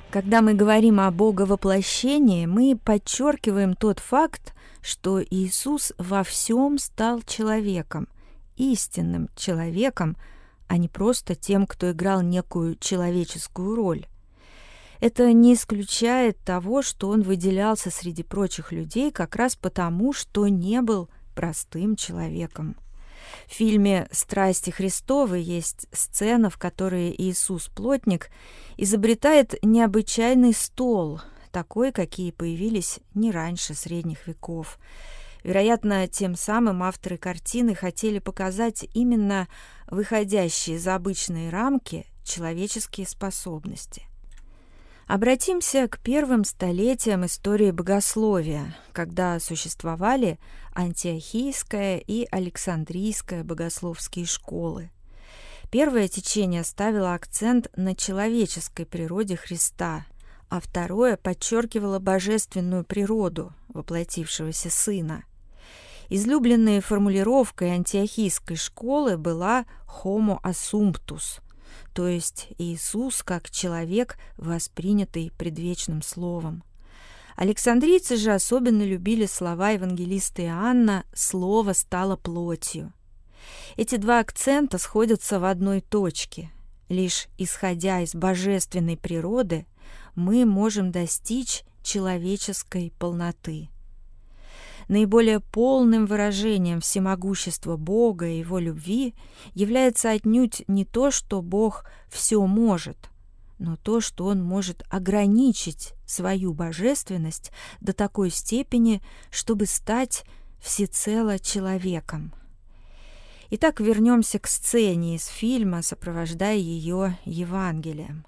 Когда мы говорим о Боговоплощении, мы подчеркиваем тот факт, что Иисус во всем стал человеком, истинным человеком, а не просто тем, кто играл некую человеческую роль. Это не исключает того, что он выделялся среди прочих людей как раз потому, что не был простым человеком. В фильме «Страсти Христовы» есть сцена, в которой Иисус Плотник изобретает необычайный стол, такой, какие появились не раньше средних веков. Вероятно, тем самым авторы картины хотели показать именно выходящие за обычные рамки человеческие способности. Обратимся к первым столетиям истории богословия, когда существовали антиохийская и александрийская богословские школы. Первое течение ставило акцент на человеческой природе Христа, а второе подчеркивало божественную природу воплотившегося Сына. Излюбленной формулировкой антиохийской школы была «homo assumptus», то есть Иисус как человек, воспринятый предвечным Словом. Александрийцы же особенно любили слова евангелиста Иоанна «Слово стало плотью». Эти два акцента сходятся в одной точке. Лишь исходя из божественной природы мы можем достичь человеческой полноты. Наиболее полным выражением всемогущества Бога и Его любви является отнюдь не то, что Бог все может, но то, что Он может ограничить свою божественность до такой степени, чтобы стать всецело человеком. Итак, вернемся к сцене из фильма, сопровождая ее Евангелием.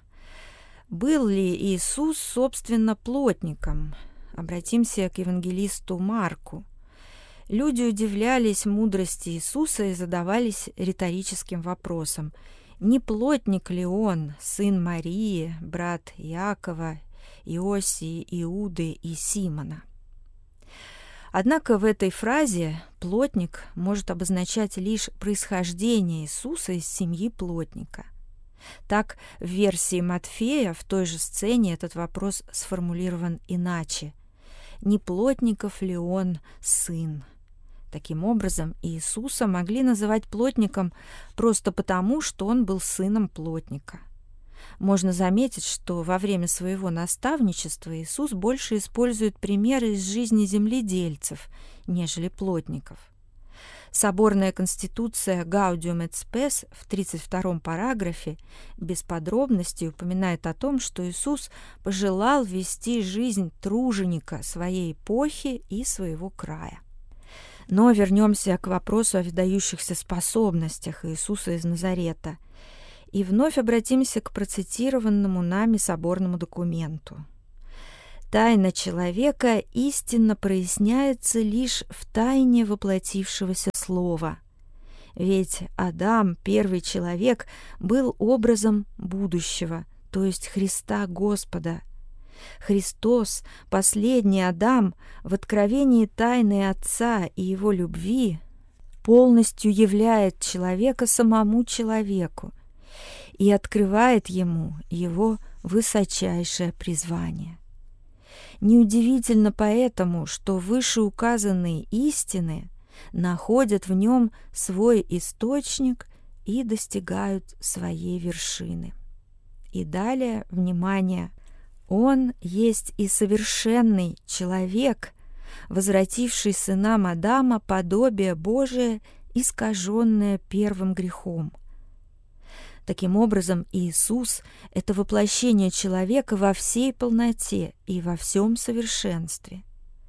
Был ли Иисус, собственно, плотником? Обратимся к евангелисту Марку. Люди удивлялись мудрости Иисуса и задавались риторическим вопросом: не плотник ли он, сын Марии, брат Иакова, Иосии, Иуды и Симона? Однако в этой фразе «плотник» может обозначать лишь происхождение Иисуса из семьи плотника. Так, в версии Матфея в той же сцене этот вопрос сформулирован иначе: не плотников ли он сын? Таким образом, Иисуса могли называть плотником просто потому, что он был сыном плотника. Можно заметить, что во время своего наставничества Иисус больше использует примеры из жизни земледельцев, нежели плотников. Соборная конституция Gaudium et Spes в 32-м параграфе без подробностей упоминает о том, что Иисус пожелал вести жизнь труженика своей эпохи и своего края. Но вернемся к вопросу о выдающихся способностях Иисуса из Назарета и вновь обратимся к процитированному нами соборному документу. Тайна человека истинно проясняется лишь в тайне воплотившегося Слова. Ведь Адам, первый человек, был образом будущего, то есть Христа Господа. Христос, последний Адам, в откровении тайны Отца и Его любви полностью являет человека самому человеку и открывает ему его высочайшее призвание. Неудивительно поэтому, что вышеуказанные истины находят в нем свой источник и достигают своей вершины. И далее, внимание, он есть и совершенный человек, возвративший сынам Адама подобие Божие, искаженное первым грехом. Таким образом, Иисус – это воплощение человека во всей полноте и во всем совершенстве.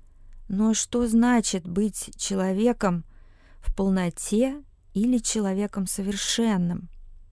Но что значит быть человеком в полноте или человеком совершенным?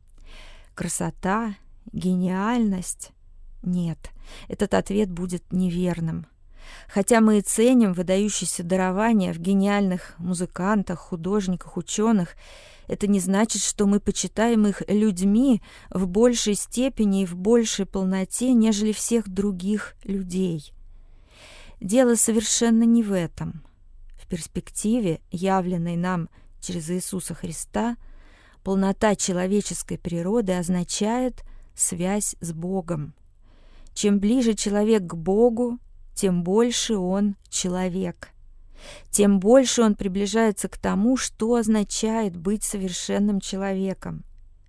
Красота, гениальность? Нет, этот ответ будет неверным. Хотя мы и ценим выдающиеся дарования в гениальных музыкантах, художниках, ученых, это не значит, что мы почитаем их людьми в большей степени и в большей полноте, нежели всех других людей. Дело совершенно не в этом. В перспективе, явленной нам через Иисуса Христа, полнота человеческой природы означает связь с Богом. Чем ближе человек к Богу, тем больше он человек. Тем больше он приближается к тому, что означает быть совершенным человеком.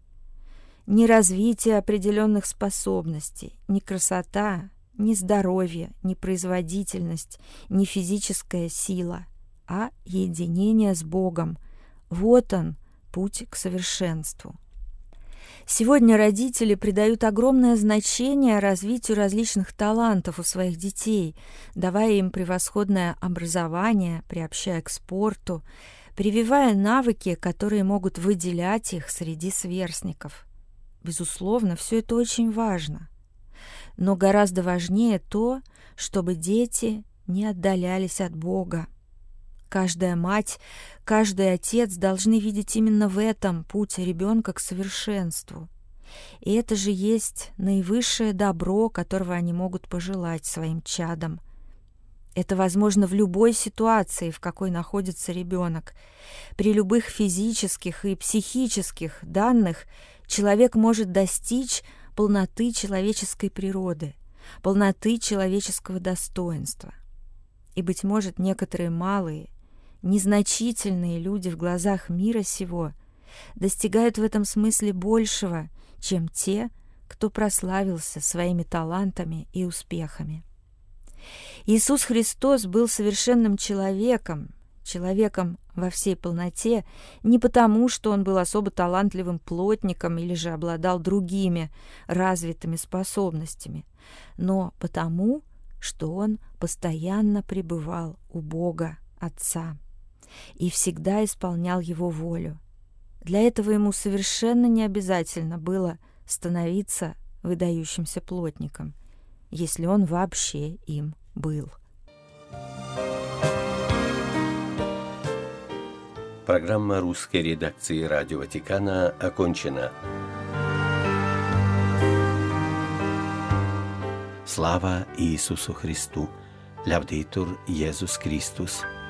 Ни развитие определенных способностей, ни красота, ни здоровье, ни производительность, ни физическая сила, а единение с Богом. Вот он, путь к совершенству. Сегодня родители придают огромное значение развитию различных талантов у своих детей, давая им превосходное образование, приобщая к спорту, прививая навыки, которые могут выделять их среди сверстников. Безусловно, все это очень важно. Но гораздо важнее то, чтобы дети не отдалялись от Бога. Каждая мать, каждый отец должны видеть именно в этом путь ребенка к совершенству. И это же есть наивысшее добро, которого они могут пожелать своим чадам. Это возможно в любой ситуации, в какой находится ребенок. При любых физических и психических данных человек может достичь полноты человеческой природы, полноты человеческого достоинства. И, быть может, некоторые малые, незначительные люди в глазах мира сего достигают в этом смысле большего, чем те, кто прославился своими талантами и успехами. Иисус Христос был совершенным человеком, человеком во всей полноте, не потому, что он был особо талантливым плотником или же обладал другими развитыми способностями, но потому, что он постоянно пребывал у Бога Отца и всегда исполнял Его волю. Для этого ему совершенно не обязательно было становиться выдающимся плотником, если он вообще им был. Программа русской редакции Радио Ватикана окончена. Слава Иисусу Христу! Лявдитур Иисус Христос!